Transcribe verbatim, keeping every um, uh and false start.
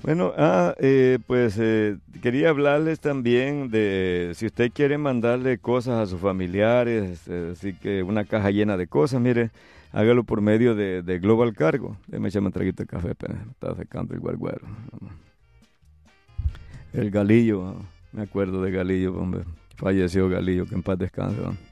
Bueno, ah, eh, pues eh, quería hablarles también de si usted quiere mandarle cosas a sus familiares, eh, así que una caja llena de cosas, mire, hágalo por medio de, de Global Cargo. Déjame echarme un traguito de café, pero me está secando el guarguero. El Galillo, ah, me acuerdo de Galillo, hombre. Falleció Galillo, que en paz descanse, ¿no?